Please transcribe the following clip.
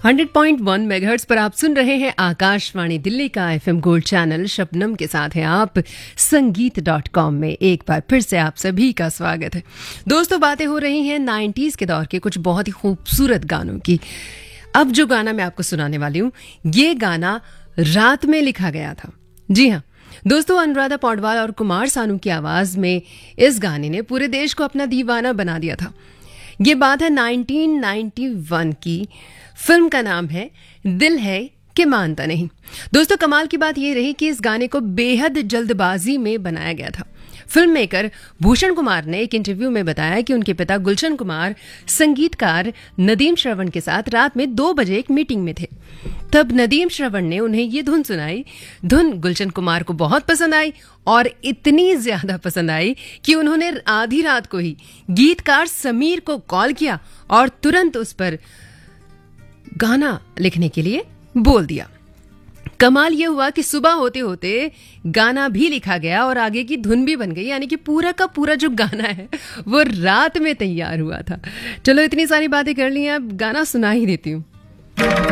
100.1 megahertz पर आप सुन रहे हैं आकाशवाणी दिल्ली का एफएम गोल्ड चैनल। शबनम के साथ हैं आप संगीत.com में। एक बार फिर से आप सभी का स्वागत है। दोस्तों, बातें हो रही हैं 90s के दौर के कुछ बहुत ही खूबसूरत गानों की। अब जो गाना मैं आपको सुनाने वाली हूँ, ये गाना रात में लिखा गया था। जी हाँ दोस्तों, अनुराधा पौडवाल और कुमार सानू की आवाज में इस गाने ने पूरे देश को अपना दीवाना बना दिया था। ये बात है 1991 की। फिल्म का नाम है दिल है कि मानता नहीं। दोस्तों, कमाल की बात यह रही कि इस गाने को बेहद जल्दबाजी में बनाया गया था। फिल्म मेकर भूषण कुमार ने एक इंटरव्यू में बताया कि उनके पिता गुलशन कुमार संगीतकार नदीम श्रवण के साथ रात में 2 बजे एक मीटिंग में थे। तब नदीम श्रवण ने उन्हें ये धुन सुनाई। धुन गुलशन कुमार को बहुत पसंद आई और इतनी ज्यादा पसंद आई कि उन्होंने आधी रात को ही गीतकार समीर को कॉल किया और तुरंत उस पर गाना लिखने के लिए बोल दिया। कमाल यह हुआ कि सुबह होते होते गाना भी लिखा गया और आगे की धुन भी बन गई, यानी कि पूरा का पूरा जो गाना है वो रात में तैयार हुआ था। चलो, इतनी सारी बातें कर ली, अब गाना सुना ही देती हूँ।